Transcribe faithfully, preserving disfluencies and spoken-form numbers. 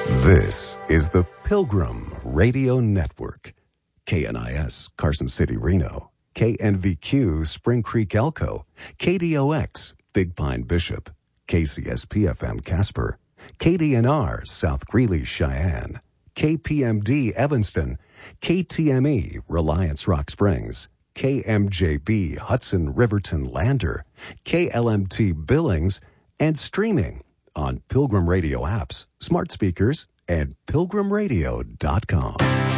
This is the Pilgrim Radio Network. K N I S, Carson City, Reno. K N V Q, Spring Creek, Elko. K D O X, Big Pine, Bishop. K C S P F M, Casper. K D N R, South Greeley, Cheyenne. K P M D, Evanston. K T M E, Reliance, Rock Springs. K M J B, Hudson, Riverton, Lander. K L M T, Billings. And streaming on Pilgrim Radio apps, smart speakers, and pilgrim radio dot com.